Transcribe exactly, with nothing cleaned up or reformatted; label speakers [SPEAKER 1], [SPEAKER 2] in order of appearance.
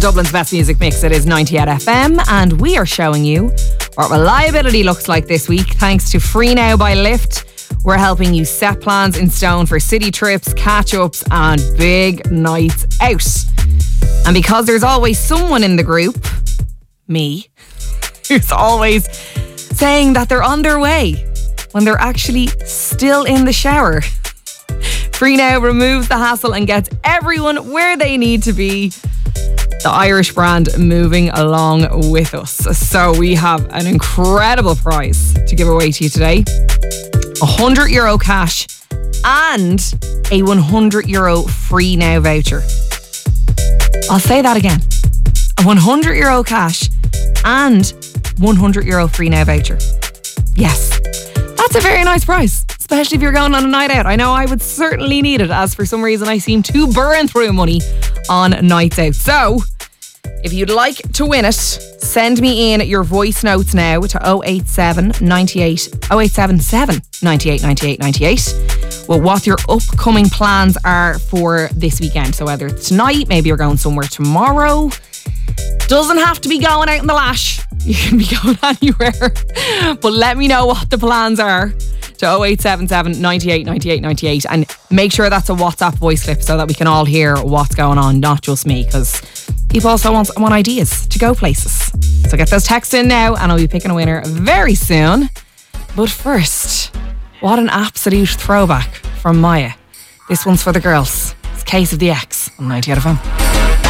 [SPEAKER 1] Dublin's best music mix. It is ninety-eight F M, and we are showing you what reliability looks like this week thanks to Free Now by Lyft. We're helping you set plans in stone for city trips, catch-ups and big nights out. And because there's always someone in the group, me, who's always saying that they're on their way when they're actually still in the shower, Free Now removes the hassle and gets everyone where they need to be. The Irish brand moving along with us. So we have an incredible prize to give away to you today. one hundred euro cash and a one hundred euro Free Now voucher. I'll say that again. A one hundred euro cash and one hundred euro Free Now voucher. Yes, that's a very nice price, especially if you're going on a night out. I know I would certainly need it, as for some reason I seem to burn through money on nights out. So, if you'd like to win it, send me in your voice notes now to oh eight seven ninety-eight oh eight seven seven ninety-eight ninety-eight ninety-eight. Well, what your upcoming plans are for this weekend. So whether it's tonight, maybe you're going somewhere tomorrow. Doesn't have to be going out in the lash. You can be going anywhere. But let me know what the plans are to oh eight seven seven ninety-eight ninety-eight ninety-eight, and make sure that's a WhatsApp voice clip so that we can all hear what's going on, not just me, because people also want, want ideas to go places. So get those texts in now and I'll be picking a winner very soon. But first, what an absolute throwback from Maya. This one's for the girls. It's Case of the X on ninety-eight F M.